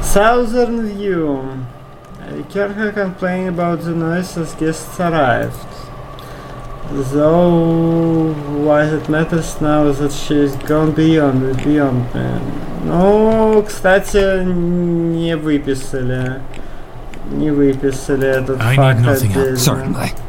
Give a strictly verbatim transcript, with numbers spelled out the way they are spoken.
Southern View. Kerker complained about the noise as guests arrived. Though why it matters now that she's gone beyond, beyond me. Ну, кстати, не выписали. Не выписали этот I факт need nothing отдельно. else. Certainly.